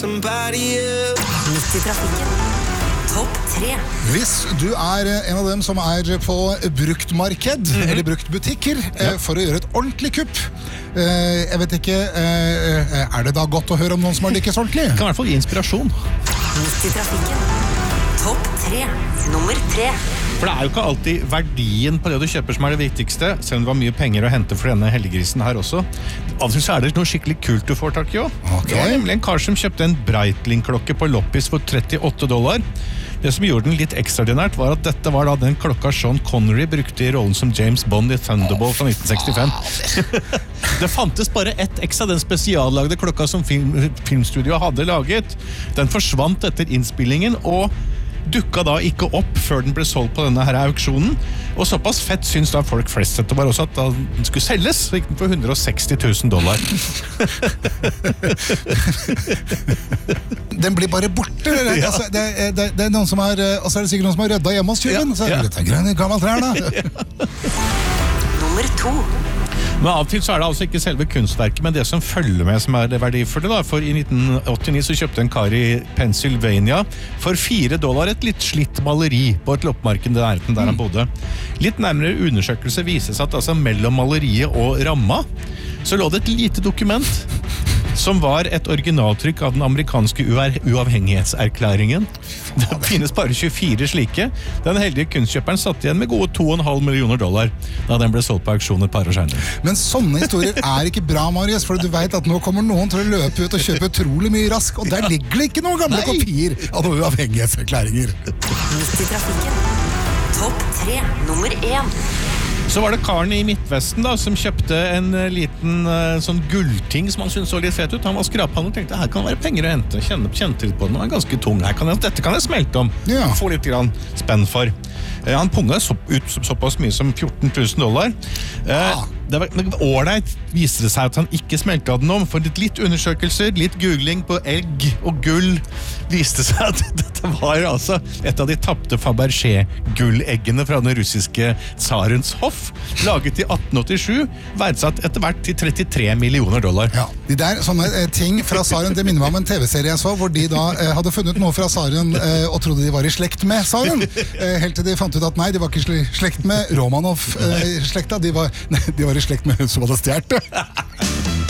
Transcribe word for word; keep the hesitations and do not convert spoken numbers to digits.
Midt i trafikken. Topp tre. Hvis du er en av dem som er på bruktmarked, mm-hmm. eller bruktbutikker, ja. for å gjøre et ordentlig kupp, jeg vet ikke, er det da godt å høre om noen som har lykkes ordentlig? Det kan i hvert fall gi inspirasjon. Midt i trafikken. Topp tre. Nummer tre. For det er jo ikke alltid verdien på det du kjøper som er det viktigste, selv om det var mye penger å hente for denne helgegrisen her også. Altså så er det noe skikkelig kult du får tak i også. Okay. Det var nemlig en kar som kjøpte en Breitling-klokke på Loppis for trettiåtte dollar. Det som gjorde den litt ekstraordinært var at dette var da den klokka Sean Connery brukte i rollen som James Bond i Thunderball fra nitten sekstifem. Det fantes bare ett X av den spesiallagde klokka som film, filmstudioet hadde laget. Den forsvant etter innspillingen og dukka da ikke opp før den ble solgt på denne her auksjonen. Og såpass fett syns da folk flest dette var også at da den skulle selges, så gikk den for hundre og seksti tusen dollar. Den blir bare borte. Det, ja. altså, det, det, det er noen som har, og så er det sikkert noen som har rødda hjemme hos tjuven. Ja, så er det ja. grønn gammelt trær da. Ja. Nummer to. Men av og til så er det altså ikke selve kunstverket, men det som følger med som er det verdifulle da. For i nitten åttini så kjøpte en kar i Pennsylvania for fire dollar et litt slitt maleri på et loppmarked der, der han bodde. Litt nærmere undersøkelse vises at altså mellom maleriet og ramma så lå det et lite dokument som var et originaltrykk av den amerikanske uavhengighetserklæringen. Det finnes bare tjuefire slike. Den heldige kunstkjøperen satt igjen med gode to og en halv millioner dollar da den ble solgt på auksjon et par år senere. Men sånne historier er ikke bra, Marius, for du vet at nå kommer noen til å løpe ut og kjøpe utrolig mye rask, og der ligger det ikke noen gamle Nei. kopier av noen uavhengighetserklæringer. Midt i trafikken. Topp tre. Nummer én. Så var det karen i Midtvesten da, som kjøpte en uh, liten uh, sånn gullting som han syntes så litt fet ut. Han var skraphandler og tenkte, her kan være penger å hente. Kjente, kjente litt på den, den er ganske tung. Her kan jeg, dette kan jeg smelte om. Ja. Få litt grann spenn for. Uh, han punga så, ut såpass mye som fjorten tusen dollar. Uh, ja. Det var ålreit, viste det seg at han ikke smelte av den om. For litt, litt undersøkelser, litt googling på egg og gull, viste seg at dette var altså et av de tappte Fabergé-gulleggene fra den russiske tsarens hoff, laget i atten åttisju, verdsatt etter hvert til trettitre millioner dollar. Ja, de der sånne eh, ting fra tsaren, det minner meg om en tv-serie jeg så, hvor de da eh, hadde funnet noe fra tsaren eh, og trodde de var i slekt med tsaren. Eh, helt til de fant ut at nei, de var ikke slekt med Romanov-slekta, eh, de, var, nei, de var i slekt med hun som hadde stjert det.